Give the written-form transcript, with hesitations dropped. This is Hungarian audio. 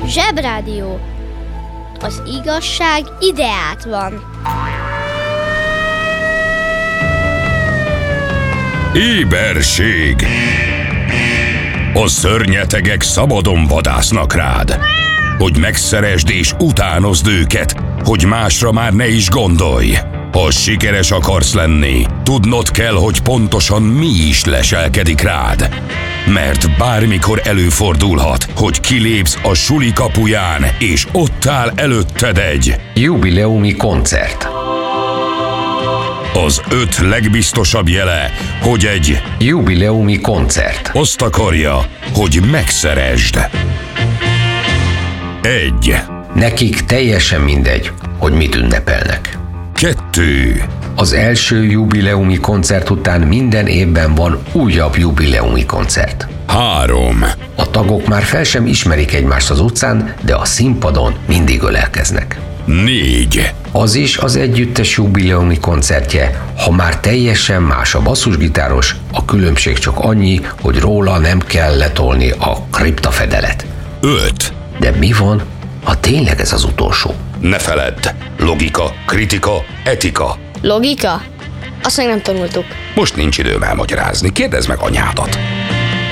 Zsebrádió. Az igazság ideát van. Éberség! A szörnyetegek szabadon vadásznak rád, hogy megszeresd és utánozd őket, hogy másra már ne is gondolj. Ha sikeres akarsz lenni, tudnod kell, hogy pontosan mi is leselkedik rád. Mert bármikor előfordulhat, hogy kilépsz a suli kapuján, és ott áll előtted egy jubileumi koncert. Az 5 legbiztosabb jele, hogy egy jubileumi koncert azt akarja, hogy megszeresd. 1. Nekik teljesen mindegy, hogy mit ünnepelnek. 2. Az első jubileumi koncert után minden évben van újabb jubileumi koncert. 3. A tagok már fel sem ismerik egymást az utcán, de a színpadon mindig ölelkeznek. 4. Az is az együttes jubileumi koncertje, ha már teljesen más a basszusgitáros, a különbség csak annyi, hogy róla nem kell letolni a kriptafedelet. 5. De mi van, ha tényleg ez az utolsó? Ne feledd, logika, kritika, etika. Logika? Azt még nem tanultuk. Most nincs időm elmagyarázni, kérdezd meg anyádat.